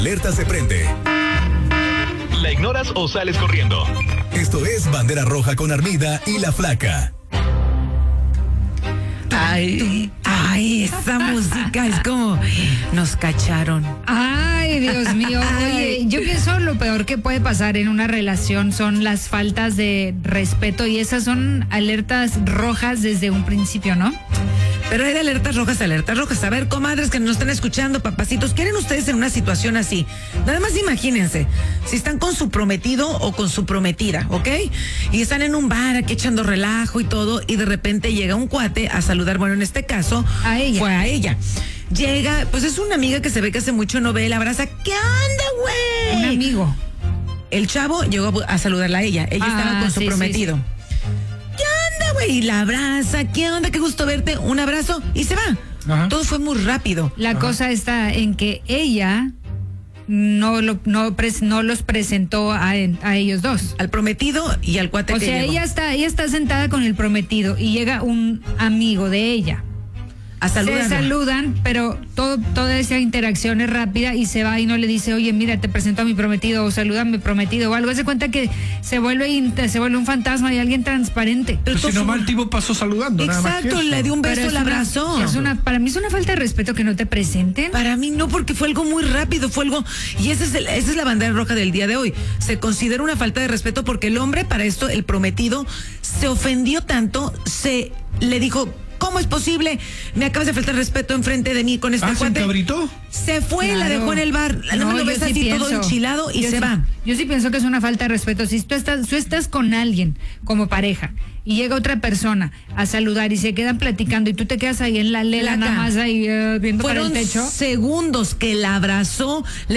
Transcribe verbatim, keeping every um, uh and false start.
Alerta se prende. ¿La ignoras o sales corriendo? Esto es Bandera Roja con Armida y La Flaca. Ay, ay, esa música es como nos cacharon. Ay, Dios mío. Oye, yo pienso lo peor que puede pasar en una relación son las faltas de respeto y esas son alertas rojas desde un principio, ¿no? Pero hay de alertas rojas a alertas rojas. A ver, comadres que nos están escuchando, papacitos, ¿quieren ustedes en una situación así? Nada más imagínense, si están con su prometido o con su prometida, ¿ok? Y están en un bar aquí echando relajo y todo, y de repente llega un cuate a saludar, bueno, en este caso, a ella. Fue a ella. Llega, pues es una amiga que se ve que hace mucho no ve, la abraza, ¿qué onda, güey? Un amigo. El chavo llegó a, a saludarla a ella, ella ah, estaba con su sí, prometido. Sí, sí. Y la abraza, ¿qué onda? Qué gusto verte, un abrazo y se va. Ajá. Todo fue muy rápido. La Ajá. cosa está en que ella no, lo, no, pres, no los presentó a, a ellos dos. Al prometido y al cuate o que sea, llegó. ella está, ella está sentada con el prometido y llega un amigo de ella. A se saludan, pero todo, toda esa interacción es rápida y se va y no le dice, oye, mira, te presento a mi prometido o saluda a mi prometido o algo. Se cuenta que se vuelve se vuelve un fantasma y alguien transparente. Pero si nomás el tipo pasó saludando. Exacto, nada más que le dio un beso, la abrazó. Una, es una, para mí es una falta de respeto que no te presenten. Para mí no, porque fue algo muy rápido, fue algo, y esa es, el, esa es la bandera roja del día de hoy. Se considera una falta de respeto porque el hombre, para esto, el prometido, se ofendió tanto, se le dijo, ¿cómo es posible? Me acabas de faltar respeto enfrente de mí con este ah, cuate. ¿se encabritó? Se fue, claro. La dejó en el bar. No, lo ves sí así pienso. Todo enchilado y yo se sí, va. Yo sí pienso que es una falta de respeto. Si tú estás, tú estás con alguien como pareja y llega otra persona a saludar y se quedan platicando y tú te quedas ahí en la lela nada más ahí uh, viendo Fueron para el techo. Segundos que la abrazó.